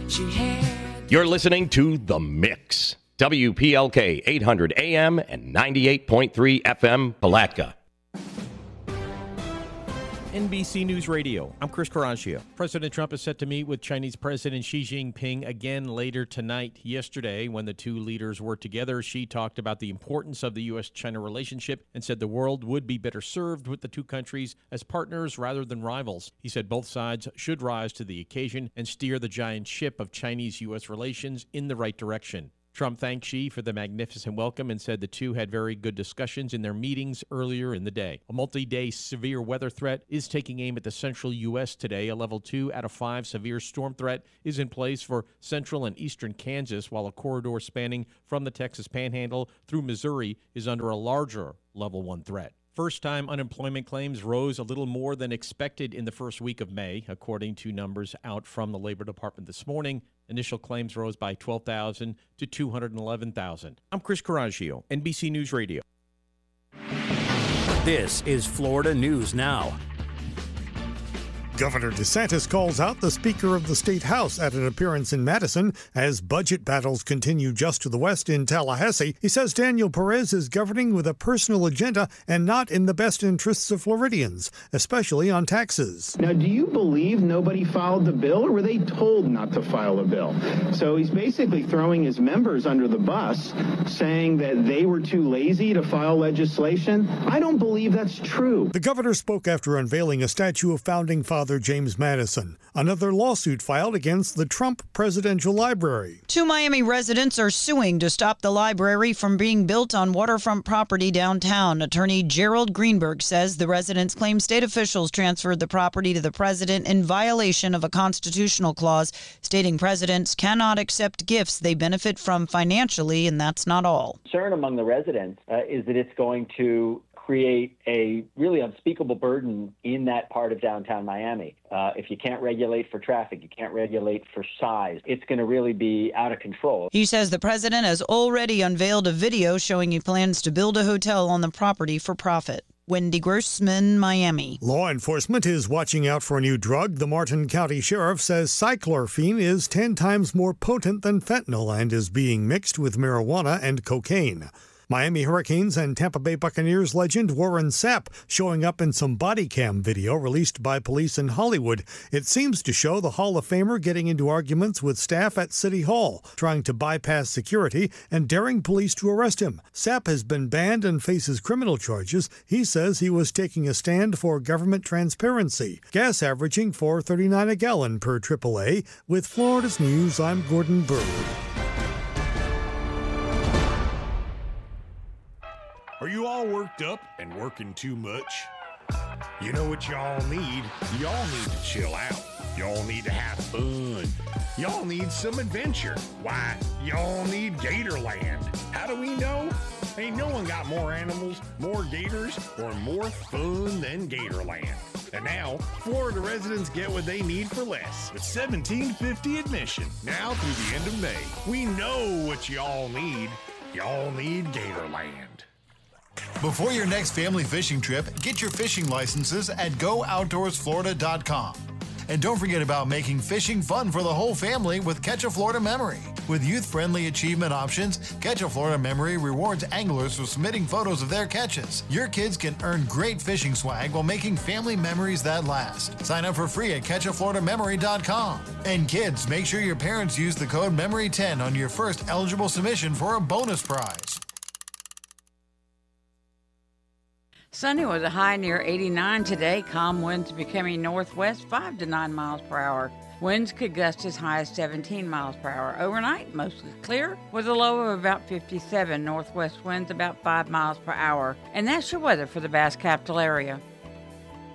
You're listening to The Mix. WPLK 800 AM and 98.3 FM, Palatka. NBC News Radio. I'm Chris Caraccio. President Trump is set to meet with Chinese President Xi Jinping again later tonight. Yesterday, when the two leaders were together, Xi talked about the importance of the U.S.-China relationship and said the world would be better served with the two countries as partners rather than rivals. He said both sides should rise to the occasion and steer the giant ship of Chinese-U.S. relations in the right direction. Trump thanked Xi for the magnificent welcome and said the two had very good discussions in their meetings earlier in the day. A multi-day severe weather threat is taking aim at the central U.S. today. A level 2 out of 5 severe storm threat is in place for central and eastern Kansas, while a corridor spanning from the Texas Panhandle through Missouri is under a larger level 1 threat. First-time unemployment claims rose a little more than expected in the first week of May, according to numbers out from the Labor Department this morning. Initial claims rose by 12,000 to 211,000. I'm Chris Caraccio, NBC News Radio. This is Florida News Now. Governor DeSantis calls out the Speaker of the State House at an appearance in Madison as budget battles continue just to the west in Tallahassee. He says Daniel Perez is governing with a personal agenda and not in the best interests of Floridians, especially on taxes. Now, do you believe nobody filed the bill, or were they told not to file a bill? So he's basically throwing his members under the bus, saying that they were too lazy to file legislation. I don't believe that's true. The governor spoke after unveiling a statue of Founding Father James Madison. Another lawsuit filed against the Trump Presidential Library. 2 Miami residents are suing to stop the library from being built on waterfront property downtown. Attorney Gerald Greenberg says the residents claim state officials transferred the property to the president in violation of a constitutional clause stating presidents cannot accept gifts they benefit from financially, and that's not all. Concern among the residents is that it's going to create a really unspeakable burden in that part of downtown Miami. If you can't regulate for traffic, you can't regulate for size, it's going to really be out of control. He says the president has already unveiled a video showing he plans to build a hotel on the property for profit. Wendy Grossman, Miami. Law enforcement is watching out for a new drug. The Martin County Sheriff says cyclorphene is 10 times more potent than fentanyl and is being mixed with marijuana and cocaine. Miami Hurricanes and Tampa Bay Buccaneers legend Warren Sapp showing up in some body cam video released by police in Hollywood. It seems to show the Hall of Famer getting into arguments with staff at City Hall, trying to bypass security and daring police to arrest him. Sapp has been banned and faces criminal charges. He says he was taking a stand for government transparency. Gas averaging $4.39 a gallon per AAA. With Florida's News, I'm Gordon Bird. Are you all worked up and working too much? You know what y'all need? Y'all need to chill out. Y'all need to have fun. Y'all need some adventure. Why, y'all need Gatorland. How do we know? Ain't no one got more animals, more gators, or more fun than Gatorland. And now, Florida residents get what they need for less with $17.50 admission now through the end of May. We know what y'all need. Y'all need Gatorland. Before your next family fishing trip, get your fishing licenses at GoOutdoorsFlorida.com. And don't forget about making fishing fun for the whole family with Catch a Florida Memory. With youth-friendly achievement options, Catch a Florida Memory rewards anglers for submitting photos of their catches. Your kids can earn great fishing swag while making family memories that last. Sign up for free at CatchAFloridaMemory.com. And kids, make sure your parents use the code MEMORY10 on your first eligible submission for a bonus prize. Sunny with a high near 89 today. Calm winds becoming northwest 5 to 9 miles per hour. Winds could gust as high as 17 miles per hour. Overnight, mostly clear with a low of about 57. Northwest winds about 5 miles per hour. And that's your weather for the Bass Capital area.